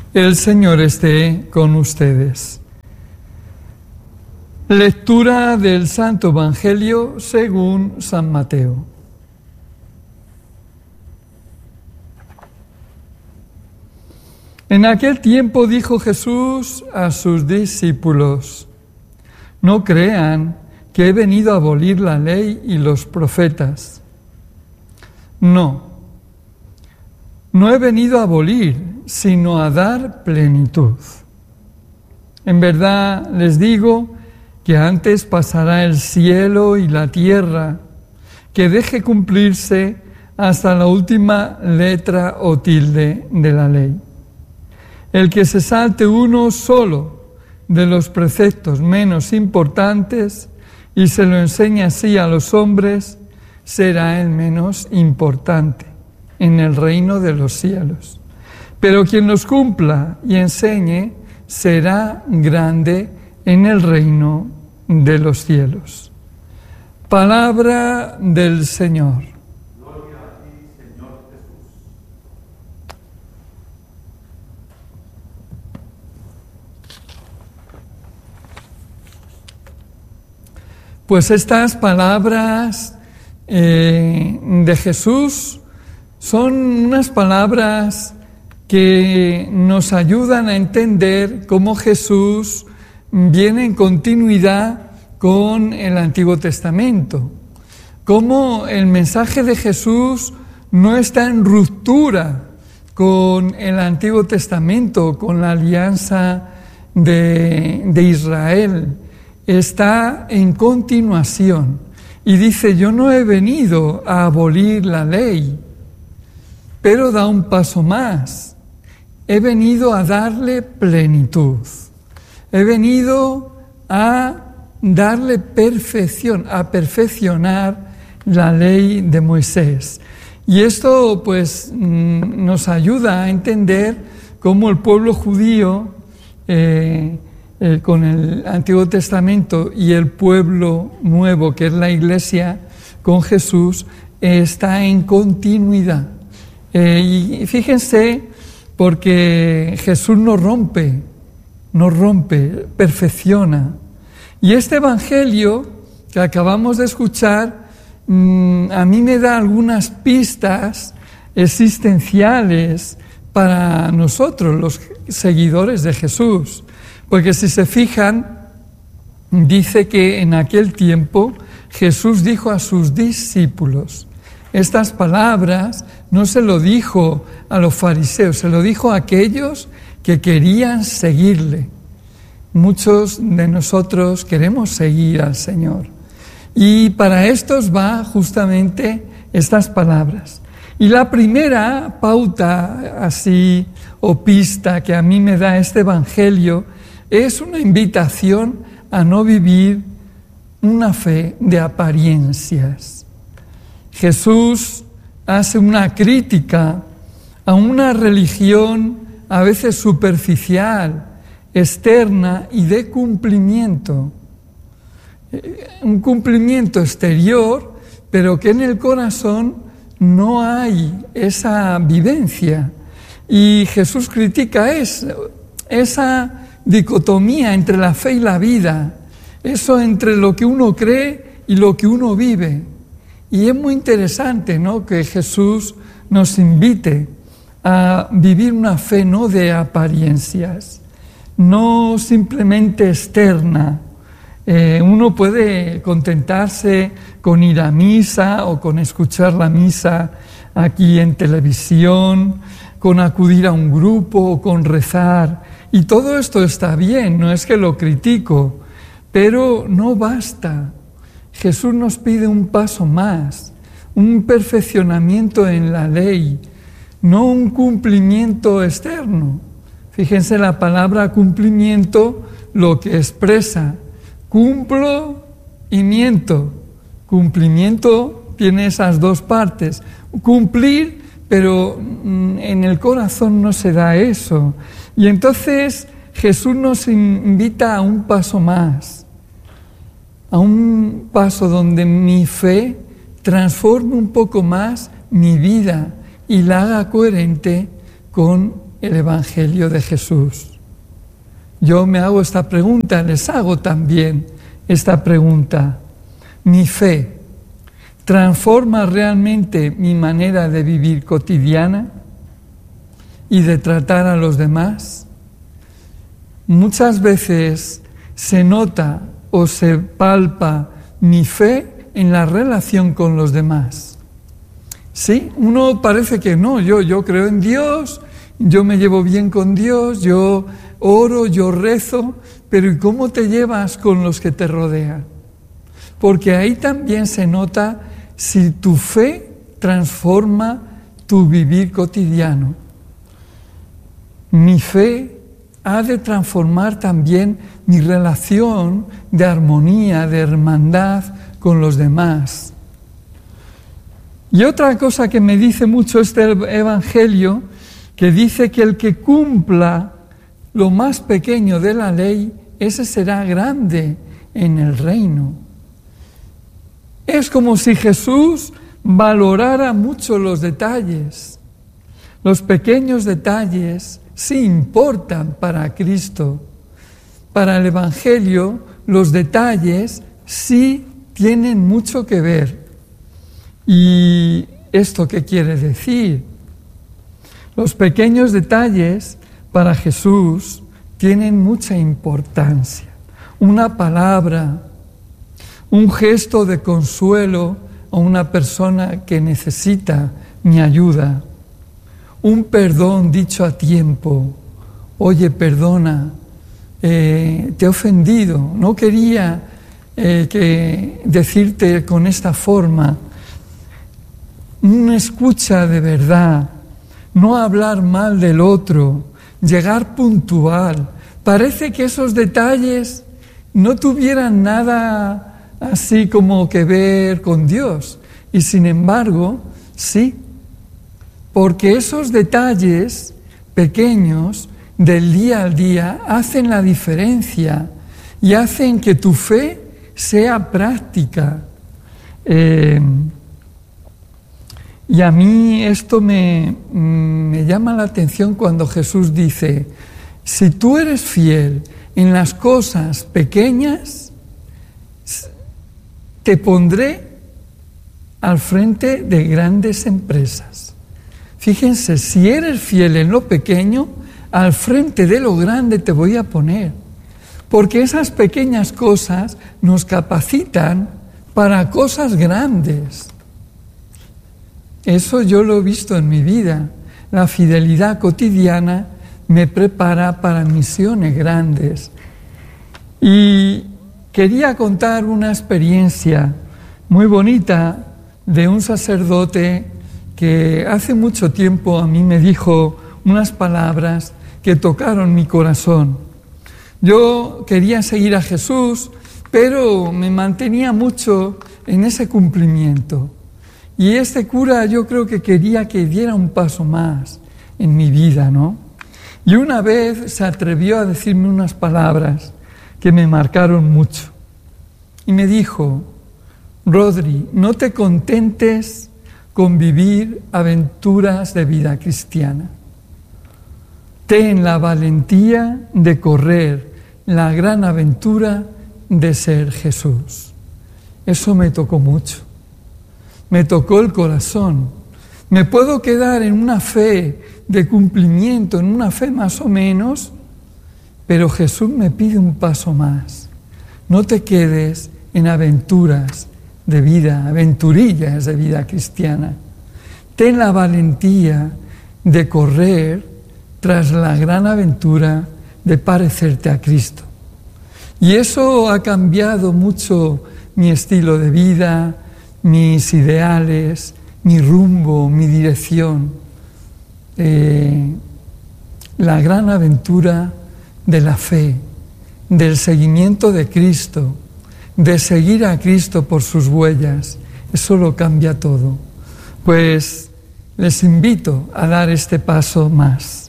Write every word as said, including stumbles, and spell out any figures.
El Señor esté con ustedes. Lectura del Santo Evangelio según San Mateo. En aquel tiempo dijo Jesús a sus discípulos: no crean que he venido a abolir la ley y los profetas. No, no he venido a abolir, sino a dar plenitud. En verdad les digo que antes pasará el cielo y la tierra, que deje cumplirse hasta la última letra o tilde de la ley. El que se salte uno solo de los preceptos menos importantes y se lo enseñe así a los hombres, será el menos importante en el reino de los cielos. Pero quien los cumpla y enseñe será grande en el reino de los cielos. Palabra del Señor. Gloria a ti, Señor Jesús. Pues estas palabras eh, de Jesús son unas palabras que nos ayudan a entender cómo Jesús viene en continuidad con el Antiguo Testamento, cómo el mensaje de Jesús no está en ruptura con el Antiguo Testamento, con la alianza de, de Israel, está en continuación y dice: yo no he venido a abolir la ley, pero da un paso más. He venido a darle plenitud. He venido a darle perfección, a perfeccionar la ley de Moisés. Y esto pues nos ayuda a entender cómo el pueblo judío eh, eh, con el Antiguo Testamento y el pueblo nuevo, que es la Iglesia, con Jesús, eh, está en continuidad. Eh, y fíjense, porque Jesús nos rompe, nos rompe, perfecciona. Y este Evangelio que acabamos de escuchar, mmm, a mí me da algunas pistas existenciales para nosotros, los seguidores de Jesús. Porque si se fijan, dice que en aquel tiempo Jesús dijo a sus discípulos. Estas palabras no se lo dijo a los fariseos, se lo dijo a aquellos que querían seguirle. Muchos de nosotros queremos seguir al Señor. Y para estos va justamente estas palabras. Y la primera pauta así o pista que a mí me da este Evangelio es una invitación a no vivir una fe de apariencias. Jesús hace una crítica a una religión a veces superficial, externa y de cumplimiento. Un cumplimiento exterior, pero que en el corazón no hay esa vivencia. Y Jesús critica eso, esa dicotomía entre la fe y la vida, eso entre lo que uno cree y lo que uno vive. Y es muy interesante, ¿no?, que Jesús nos invite a vivir una fe no de apariencias, no simplemente externa. Eh, uno puede contentarse con ir a misa o con escuchar la misa aquí en televisión, con acudir a un grupo o con rezar. Y todo esto está bien, no es que lo critico, pero no basta. Jesús nos pide un paso más, un perfeccionamiento en la ley, no un cumplimiento externo. Fíjense la palabra cumplimiento, lo que expresa. Cumplo y miento. Cumplimiento tiene esas dos partes. Cumplir, pero en el corazón no se da eso. Y entonces Jesús nos invita a un paso más. A un paso donde mi fe transforme un poco más mi vida y la haga coherente con el Evangelio de Jesús? Yo me hago esta pregunta, les hago también esta pregunta. ¿Mi fe transforma realmente mi manera de vivir cotidiana y de tratar a los demás? Muchas veces se nota o se palpa mi fe en la relación con los demás. Sí, uno parece que no, yo, yo creo en Dios, yo me llevo bien con Dios, yo oro, yo rezo, pero ¿y cómo te llevas con los que te rodean? Porque ahí también se nota si tu fe transforma tu vivir cotidiano. Mi fe ha de transformar también mi relación de armonía, de hermandad con los demás. Y otra cosa que me dice mucho este Evangelio, que dice que el que cumpla lo más pequeño de la ley, ese será grande en el reino. Es como si Jesús valorara mucho los detalles. Los pequeños detalles sí importan para Cristo. Para el Evangelio, los detalles sí tienen mucho que ver. ¿Y esto qué quiere decir? Los pequeños detalles para Jesús tienen mucha importancia. Una palabra, un gesto de consuelo a una persona que necesita mi ayuda, un perdón dicho a tiempo. Oye, perdona, eh, te he ofendido, no quería eh, que decirte con esta forma. Una escucha de verdad, no hablar mal del otro, llegar puntual. Parece que esos detalles no tuvieran nada así como que ver con Dios. Y sin embargo, sí, porque esos detalles pequeños del día al día hacen la diferencia y hacen que tu fe sea práctica. Eh, y a mí esto me, me llama la atención cuando Jesús dice, si tú eres fiel en las cosas pequeñas, te pondré al frente de grandes empresas. Fíjense, si eres fiel en lo pequeño, al frente de lo grande te voy a poner. Porque esas pequeñas cosas nos capacitan para cosas grandes. Eso yo lo he visto en mi vida. La fidelidad cotidiana me prepara para misiones grandes. Y quería contar una experiencia muy bonita de un sacerdote que hace mucho tiempo a mí me dijo unas palabras que tocaron mi corazón. Yo quería seguir a Jesús, pero me mantenía mucho en ese cumplimiento. Y este cura yo creo que quería que diera un paso más en mi vida, ¿no? Y una vez se atrevió a decirme unas palabras que me marcaron mucho. Y me dijo, Rodri, no te contentes con vivir aventuras de vida cristiana. Ten la valentía de correr la gran aventura de ser Jesús. Eso me tocó mucho. Me tocó el corazón. Me puedo quedar en una fe de cumplimiento, en una fe más o menos, pero Jesús me pide un paso más. No te quedes en aventuras de vida, aventurillas de vida cristiana. Ten la valentía de correr tras la gran aventura de parecerte a Cristo. Y eso ha cambiado mucho mi estilo de vida, mis ideales, mi rumbo, mi dirección. Eh, la gran aventura de la fe, del seguimiento de Cristo, de seguir a Cristo por sus huellas, eso lo cambia todo. Pues les invito a dar este paso más.